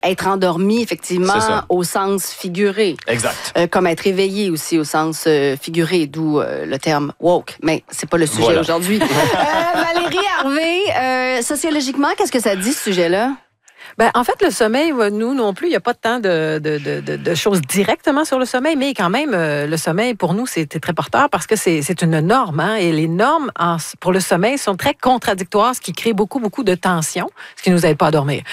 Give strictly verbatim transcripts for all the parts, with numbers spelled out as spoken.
être endormi, effectivement, au sens figuré. Exact. Euh, comme être éveillé aussi au sens euh, figuré, d'où euh, le terme woke. Mais c'est pas le sujet voilà. aujourd'hui. euh, Valérie Harvey, euh, sociologiquement, qu'est-ce que ça dit, ce sujet-là? Ben, en fait, le sommeil, nous non plus, il n'y a pas tant de, de, de, de choses directement sur le sommeil, mais quand même, euh, le sommeil, pour nous, c'est très porteur parce que c'est une norme. Hein, et les normes en, pour le sommeil sont très contradictoires, ce qui crée beaucoup, beaucoup de tension, ce qui ne nous aide pas à dormir.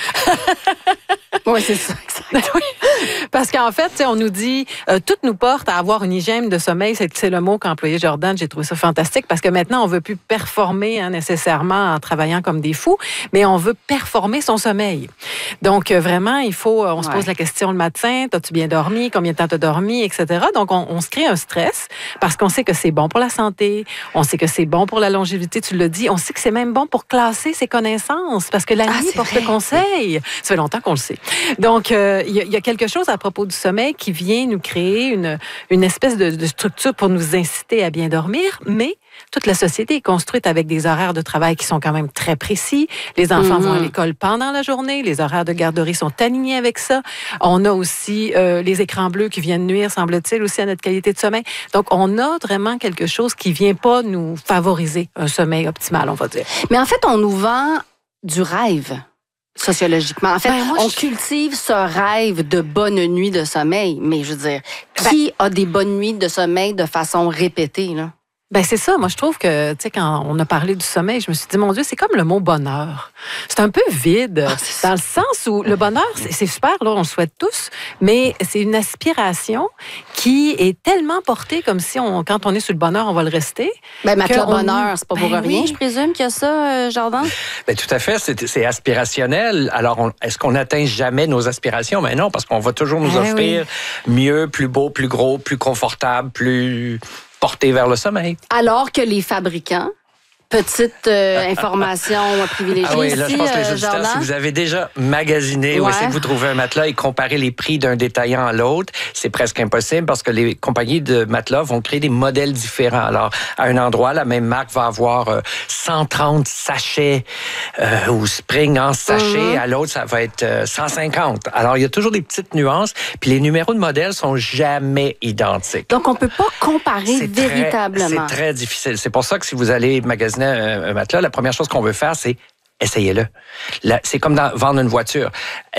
Oui, c'est ça, exact. Oui. Parce qu'en fait, on nous dit, euh, tout nous porte à avoir une hygiène de sommeil. C'est le mot qu'a employé Jordan. J'ai trouvé ça fantastique parce que maintenant, on ne veut plus performer hein, nécessairement en travaillant comme des fous, mais on veut performer son sommeil. Donc, euh, vraiment, il faut, on se pose ouais. la question le matin, t'as-tu bien dormi, combien de temps t'as dormi, et cetera. Donc, on, on se crée un stress parce qu'on sait que c'est bon pour la santé, on sait que c'est bon pour la longévité, tu l'as dit, on sait que c'est même bon pour classer ses connaissances parce que la ah, nuit porte vrai. conseil. Ça fait longtemps qu'on le sait. Donc, euh, il y, y a quelque chose à propos du sommeil qui vient nous créer une, une espèce de, de structure pour nous inciter à bien dormir, mais toute la société est construite avec des horaires de travail qui sont quand même très précis. Les enfants mmh. vont à l'école pendant la journée. Les horaires de garderie sont alignés avec ça. On a aussi euh, les écrans bleus qui viennent nuire, semble-t-il, aussi à notre qualité de sommeil. Donc, on a vraiment quelque chose qui ne vient pas nous favoriser un sommeil optimal, on va dire. Mais en fait, on nous vend du rêve. Sociologiquement. En fait, ben, moi, on je... cultive ce rêve de bonne nuit de sommeil. Mais je veux dire, qui ben... a des bonnes nuits de sommeil de façon répétée, là? Ben c'est ça. Moi, je trouve que, tu sais, quand on a parlé du sommeil, je me suis dit, mon Dieu, c'est comme le mot bonheur. C'est un peu vide, ah, dans le sens où le bonheur, c'est super, là, on le souhaite tous, mais c'est une aspiration qui est tellement portée comme si, on, quand on est sur le bonheur, on va le rester. Ben, Matelas Bonheur, c'est pas pour ben, rien, oui. je présume qu'il y a ça, euh, Jordan? Ben, tout à fait, c'est aspirationnel. Alors, est-ce qu'on n'atteint jamais nos aspirations? Ben non, parce qu'on va toujours nous ben, offrir oui. mieux, plus beau, plus gros, plus confortable, plus... porté vers le sommeil. Alors que les fabricants, petite euh, information privilégiée ah oui, là, ici, je pense que les euh, auditeurs, Jordan? si vous avez déjà magasiné ouais. ou essayé de vous trouver un matelas et comparer les prix d'un détaillant à l'autre, c'est presque impossible parce que les compagnies de matelas vont créer des modèles différents. Alors, à un endroit, la même marque va avoir euh, cent trente sachets euh, ou Spring en sachet. Mm-hmm. À l'autre, ça va être euh, cent cinquante. Alors, il y a toujours des petites nuances. Puis les numéros de modèles sont jamais identiques. Donc, on peut pas comparer véritablement. C'est très difficile. C'est pour ça que si vous allez magasiner un matelas, la première chose qu'on veut faire, c'est essayez-le. C'est comme dans, vendre une voiture.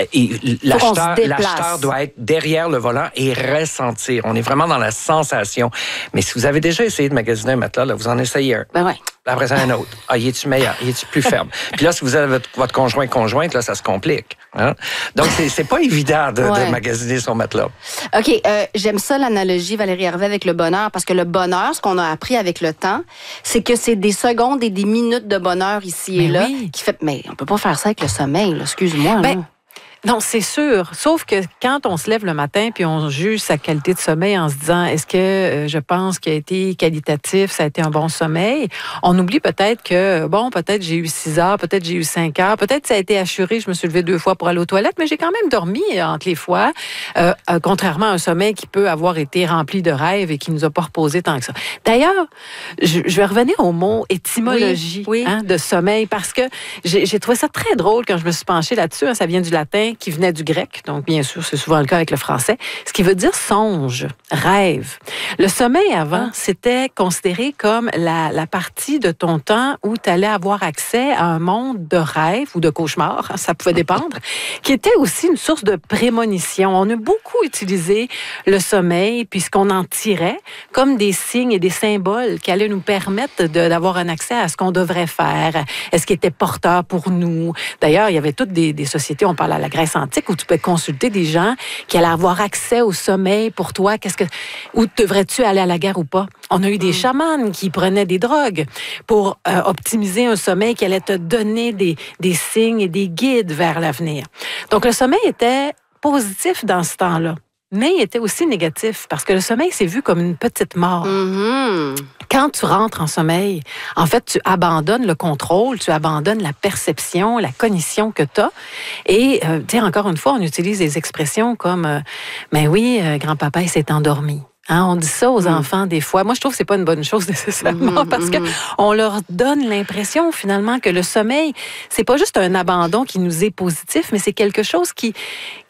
L'acheteur doit être derrière le volant et ressentir. On est vraiment dans la sensation. Mais si vous avez déjà essayé de magasiner un matelas, là, vous en essayez un. Ben ouais. Après ça, un autre. Ah, y est-tu meilleur? Y est-tu plus ferme? Puis là, si vous avez votre, votre conjoint conjointe, là, ça se complique. Hein? Donc, c'est pas évident de, ouais. de magasiner son matelas. OK. Euh, J'aime ça, l'analogie, Valérie Harvey, avec le bonheur, parce que le bonheur, ce qu'on a appris avec le temps, c'est que c'est des secondes et des minutes de bonheur ici mais et là oui. qui fait... Mais on peut pas faire ça avec le sommeil, excuse-moi. Ben, non, c'est sûr. Sauf que quand on se lève le matin puis on juge sa qualité de sommeil en se disant est-ce que euh, je pense qu'il a été qualitatif, ça a été un bon sommeil, on oublie peut-être que, bon, peut-être j'ai eu six heures, peut-être j'ai eu cinq heures, peut-être ça a été assuré, je me suis levée deux fois pour aller aux toilettes, mais j'ai quand même dormi entre les fois, euh, euh, contrairement à un sommeil qui peut avoir été rempli de rêves et qui nous a pas reposé tant que ça. D'ailleurs, je, je vais revenir au mot étymologie oui, oui. Hein, de sommeil parce que j'ai trouvé ça très drôle quand je me suis penchée là-dessus. Hein, ça vient du latin qui venait du grec, donc bien sûr, c'est souvent le cas avec le français, ce qui veut dire songe, rêve. Le sommeil avant, ah. c'était considéré comme la, la partie de ton temps où tu allais avoir accès à un monde de rêve ou de cauchemar, ça pouvait dépendre, qui était aussi une source de prémonition. On a beaucoup utilisé le sommeil, puis ce qu'on en tirait, comme des signes et des symboles qui allaient nous permettre d'avoir un accès à ce qu'on devrait faire, est-ce qui était porteur pour nous. D'ailleurs, il y avait toutes des, des sociétés, on parle à la Grèce antique, où tu peux consulter des gens qui allaient avoir accès au sommeil pour toi. Qu'est-ce que, où devrais-tu aller à la guerre ou pas? On a eu des chamans qui prenaient des drogues pour euh, optimiser un sommeil qui allait te donner des, des signes et des guides vers l'avenir. Donc, le sommeil était positif dans ce temps-là. Mais il était aussi négatif parce que le sommeil, c'est vu comme une petite mort. Mm-hmm. Quand tu rentres en sommeil, en fait, tu abandonnes le contrôle, tu abandonnes la perception, la cognition que tu as. Et, euh, tu sais, encore une fois, on utilise des expressions comme euh, « Ben oui, euh, grand-papa, il s'est endormi. » Hein, on dit ça aux mm. enfants des fois. Moi, je trouve que c'est pas une bonne chose nécessairement mm-hmm, parce mm-hmm. que on leur donne l'impression finalement que le sommeil, c'est pas juste un abandon qui nous est positif, mais c'est quelque chose qui